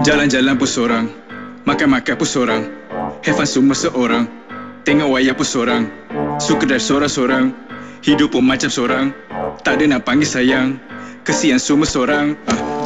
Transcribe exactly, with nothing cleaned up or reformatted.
Jalan-jalan pun seorang, makan-makan pun seorang, have fun semua seorang, tengok wayang pun seorang, suka dari seorang-seorang, hidup pun macam seorang, tak ada nak panggil sayang, kesian semua seorang. uh.